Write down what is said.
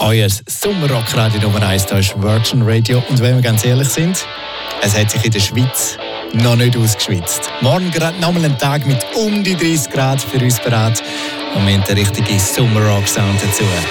Euer Sommerrockradio Nummer 1, da ist Virgin Radio. Und wenn wir ganz ehrlich sind, es hat sich in der Schweiz noch nicht ausgeschwitzt. Morgen gerade nochmal ein Tag mit um die 30 Grad für uns bereit. Und wir haben den richtigen Sommerrock-Sound dazu.